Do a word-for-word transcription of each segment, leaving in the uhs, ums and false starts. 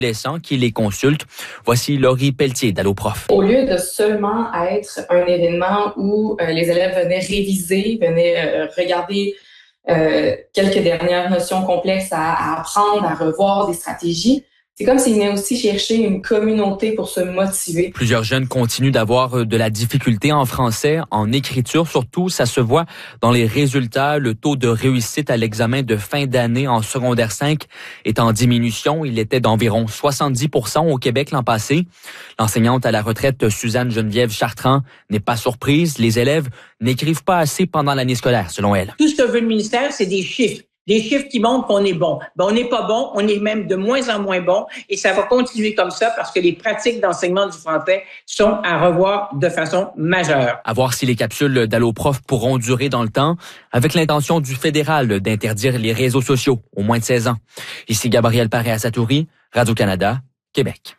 adolescents qui les consultent. Voici Laurie Pelletier d'Alloprof. Au lieu de seulement être un événement où euh, les élèves venaient réviser, venaient euh, regarder euh, quelques dernières notions complexes à, à apprendre, à revoir des stratégies, c'est comme s'ils venaient aussi chercher une communauté pour se motiver. Plusieurs jeunes continuent d'avoir de la difficulté en français, en écriture surtout. Ça se voit dans les résultats. Le taux de réussite à l'examen de fin d'année en secondaire cinq est en diminution. Il était d'environ soixante-dix pour cent au Québec l'an passé. L'enseignante à la retraite Suzanne Geneviève Chartrand n'est pas surprise. Les élèves n'écrivent pas assez pendant l'année scolaire, selon elle. Tout ce que veut le ministère, c'est des chiffres. Des chiffres qui montrent qu'on est bon. Ben, on n'est pas bon, on est même de moins en moins bon et ça va continuer comme ça parce que les pratiques d'enseignement du français sont à revoir de façon majeure. À voir si les capsules d'Alloprof pourront durer dans le temps avec l'intention du fédéral d'interdire les réseaux sociaux aux moins de seize ans. Ici Gabriel Paré-Asatouri, Radio-Canada, Québec.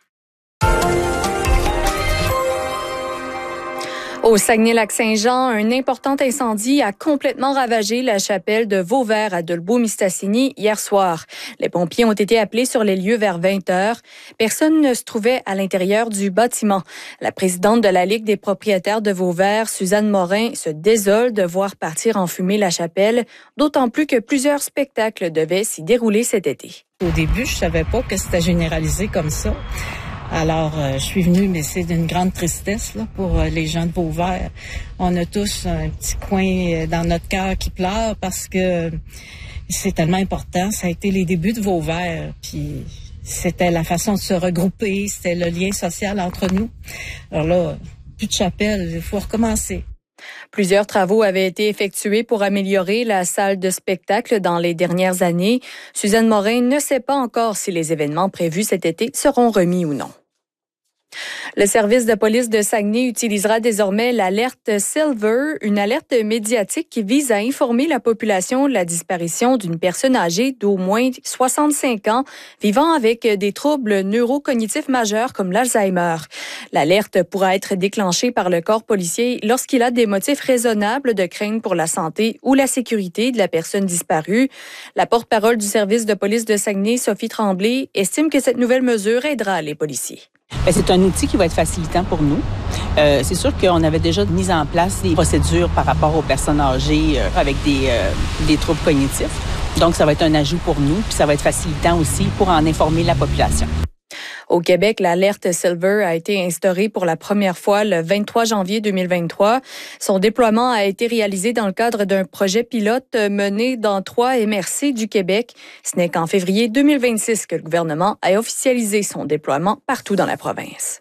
Au Saguenay-Lac-Saint-Jean, un important incendie a complètement ravagé la chapelle de Vauvert à Dolbeau-Mistassini hier soir. Les pompiers ont été appelés sur les lieux vers vingt heures. Personne ne se trouvait à l'intérieur du bâtiment. La présidente de la Ligue des propriétaires de Vauvert, Suzanne Morin, se désole de voir partir en fumée la chapelle, d'autant plus que plusieurs spectacles devaient s'y dérouler cet été. Au début, je savais pas que c'était généralisé comme ça. Alors, euh, je suis venue, mais c'est d'une grande tristesse là, pour euh, les gens de Vauvert. On a tous un petit coin dans notre cœur qui pleure parce que c'est tellement important. Ça a été les débuts de Vauvert, puis c'était la façon de se regrouper, c'était le lien social entre nous. Alors là, plus de chapelle, il faut recommencer. Plusieurs travaux avaient été effectués pour améliorer la salle de spectacle dans les dernières années. Suzanne Morin ne sait pas encore si les événements prévus cet été seront remis ou non. Le service de police de Saguenay utilisera désormais l'alerte Silver, une alerte médiatique qui vise à informer la population de la disparition d'une personne âgée d'au moins soixante-cinq ans vivant avec des troubles neurocognitifs majeurs comme l'Alzheimer. L'alerte pourra être déclenchée par le corps policier lorsqu'il a des motifs raisonnables de crainte pour la santé ou la sécurité de la personne disparue. La porte-parole du service de police de Saguenay, Sophie Tremblay, estime que cette nouvelle mesure aidera les policiers. Bien, c'est un outil qui va être facilitant pour nous. Euh, c'est sûr qu'on avait déjà mis en place des procédures par rapport aux personnes âgées euh, avec des, euh, des troubles cognitifs. Donc, ça va être un ajout pour nous, puis ça va être facilitant aussi pour en informer la population. Au Québec, l'alerte Silver a été instaurée pour la première fois le vingt-trois janvier deux mille vingt-trois. Son déploiement a été réalisé dans le cadre d'un projet pilote mené dans trois M R C du Québec. Ce n'est qu'en février deux mille vingt-six que le gouvernement a officialisé son déploiement partout dans la province.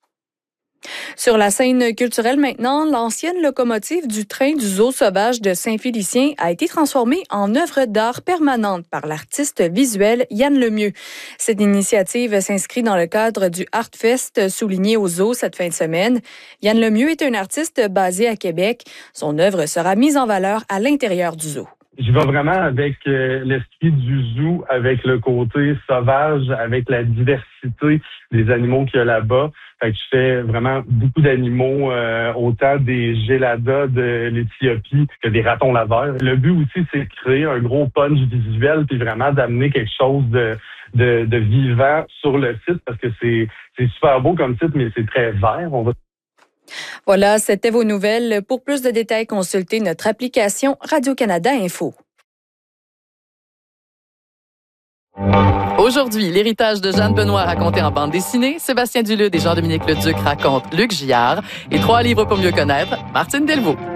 Sur la scène culturelle maintenant, l'ancienne locomotive du train du zoo sauvage de Saint-Félicien a été transformée en œuvre d'art permanente par l'artiste visuel Yann Lemieux. Cette initiative s'inscrit dans le cadre du Artfest souligné au zoo cette fin de semaine. Yann Lemieux est un artiste basé à Québec. Son œuvre sera mise en valeur à l'intérieur du zoo. Je vais vraiment avec euh, l'esprit du zoo, avec le côté sauvage, avec la diversité des animaux qu'il y a là-bas. Fait que je fais vraiment beaucoup d'animaux, euh, autant des géladas de l'Éthiopie que des ratons laveurs. Le but aussi, c'est de créer un gros punch visuel puis vraiment d'amener quelque chose de, de, de vivant sur le site parce que c'est, c'est super beau comme site, mais c'est très vert. On va Voilà, c'était vos nouvelles. Pour plus de détails, consultez notre application Radio-Canada Info. Aujourd'hui, l'héritage de Jeanne Benoît raconté en bande dessinée, Sébastien Dulude et Jean-Dominique Leduc racontent Luc Giard et trois livres pour mieux connaître, Martine Delvaux.